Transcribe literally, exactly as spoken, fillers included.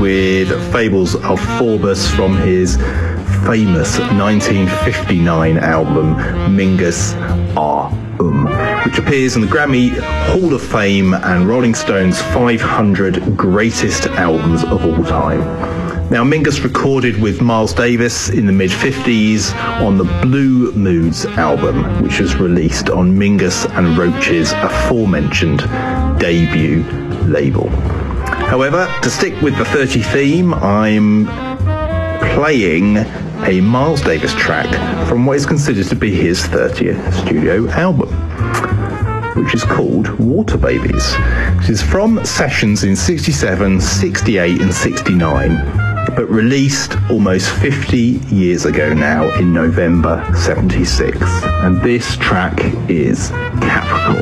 with Fables of Phorbas from his famous nineteen fifty-nine album Mingus Are Um, which appears in the Grammy Hall of Fame and Rolling Stone's five hundred Greatest Albums of All Time. Now, Mingus recorded with Miles Davis in the mid fifties on the Blue Moods album, which was released on Mingus and Roach's aforementioned debut label. However, to stick with the thirty theme, I'm playing a Miles Davis track from what is considered to be his thirtieth studio album, which is called Water Babies, which is from sessions in sixty-seven, sixty-eight and sixty-nine, but released almost fifty years ago now in November seventy-six. And this track is Capricorn.